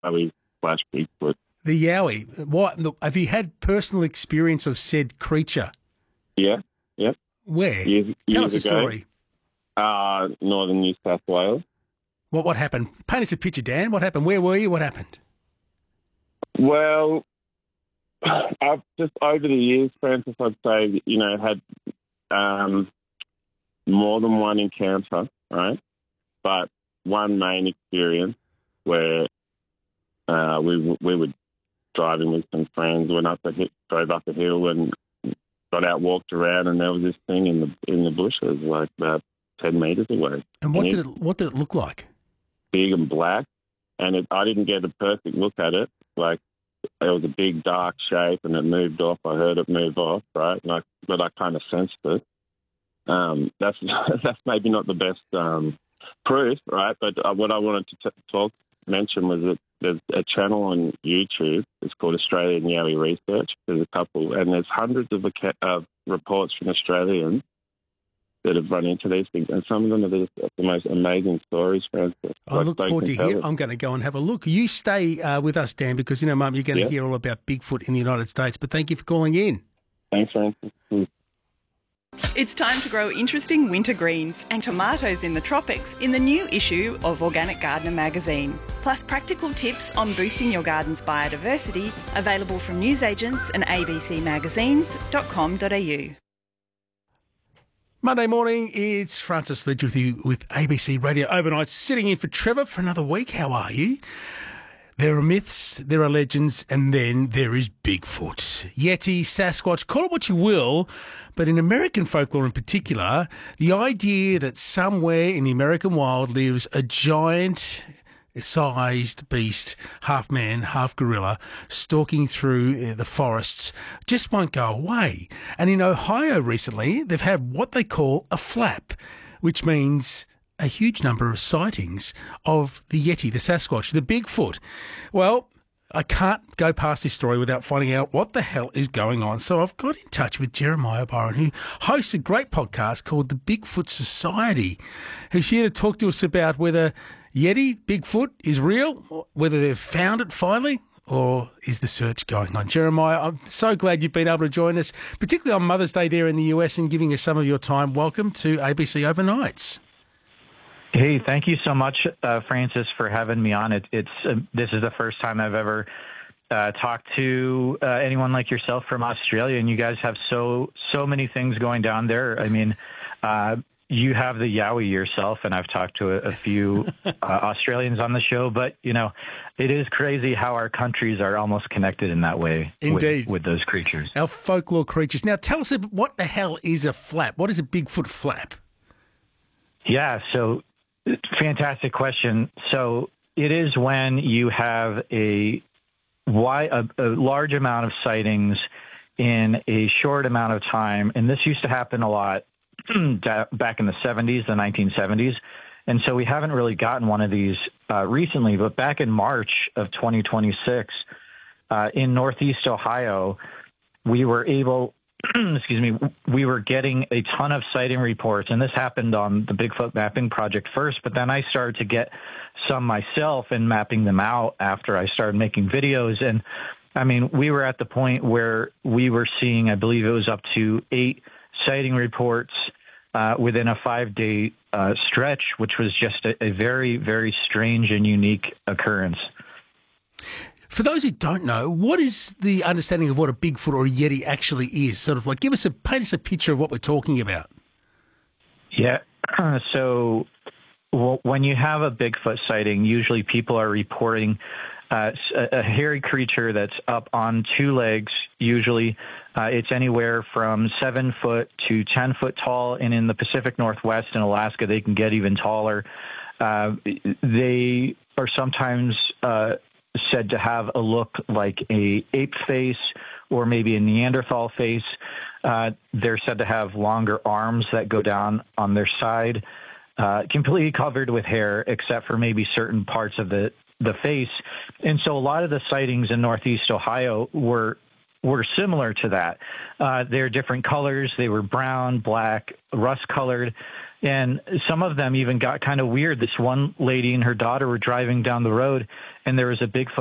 Yowie / Bigfoot. The Yowie. What? Look, have you had personal experience of said creature? Yeah, yep. Where? Years Tell us a ago. story. Northern New South Wales. What happened? Paint us a picture, Dan. What happened? Where were you? What happened? Well, I've just over the years, Francis, I'd say, had more than one encounter, right? But one main experience where we were driving with some friends, drove up a hill and got out, walked around, and there was this thing in the bushes, like about 10 metres away. And what did it look like? Big and black, and I didn't get a perfect look at it. Like, it was a big dark shape, and it moved off. I heard it move off, right? But I kind of sensed it. That's maybe not the best proof, right? But what I wanted to mention was that there's a channel on YouTube. It's called Australian Yowie Research. There's a couple, and there's hundreds of reports from Australians that have run into these things, and some of them are the most amazing stories, Francis. I look forward to hear. I'm going to go and have a look. You stay with us, Dan, because Mum, you're going to hear all about Bigfoot in the United States. But thank you for calling in. Thanks, Francis. It's time to grow interesting winter greens and tomatoes in the tropics in the new issue of Organic Gardener magazine. Plus practical tips on boosting your garden's biodiversity, available from newsagents and abcmagazines.com.au. Monday morning, it's Francis Ledge with you with ABC Radio Overnight, sitting in for Trevor for another week. How are you? There are myths, there are legends, and then there is Bigfoot. Yeti, Sasquatch, call it what you will, but in American folklore in particular, the idea that somewhere in the American wild lives a giant-sized beast, half man, half gorilla, stalking through the forests just won't go away. And in Ohio recently, they've had what they call a flap, which means a huge number of sightings of the Yeti, the Sasquatch, the Bigfoot. Well, I can't go past this story without finding out what the hell is going on. So I've got in touch with Jeremiah Byron, who hosts a great podcast called The Bigfoot Society, who's here to talk to us about whether Yeti, Bigfoot, is real, whether they've found it finally, or is the search going on? Jeremiah, I'm so glad you've been able to join us, particularly on Mother's Day there in the US, and giving us some of your time. Welcome to ABC Overnights. Hey, thank you so much, Francis, for having me on. This is the first time I've ever talked to anyone like yourself from Australia, and you guys have so many things going down there. I mean, you have the Yowie yourself, and I've talked to a few Australians on the show, but, it is crazy how our countries are almost connected in that way. Indeed. With those creatures. Our folklore creatures. Now, tell us, what the hell is a flap? What is a Bigfoot flap? Yeah, so fantastic question. So it is when you have a large amount of sightings in a short amount of time, and this used to happen a lot back in the 70s, the 1970s. And so we haven't really gotten one of these recently, but back in March of 2026, in Northeast Ohio, we were able, we were getting a ton of sighting reports, and this happened on the Bigfoot Mapping Project first, but then I started to get some myself and mapping them out after I started making videos. And I mean, we were at the point where we were seeing, I believe it was up to 8 sighting reports within a 5-day stretch, which was just a very, very strange and unique occurrence. For those who don't know, what is the understanding of what a Bigfoot or a Yeti actually is? Sort of like, paint us a picture of what we're talking about. Yeah. So when you have a Bigfoot sighting, usually people are reporting a hairy creature that's up on 2 legs. Usually it's anywhere from 7 foot to 10 foot tall. And in the Pacific Northwest and Alaska, they can get even taller. They are sometimes said to have a look like a ape face or maybe a Neanderthal face. They're said to have longer arms that go down on their side, completely covered with hair, except for maybe certain parts of the face. And so a lot of the sightings in Northeast Ohio were were similar to that. They're different colors. They were brown, black, rust-colored. And some of them even got kind of weird. This one lady and her daughter were driving down the road, and there was a Bigfoot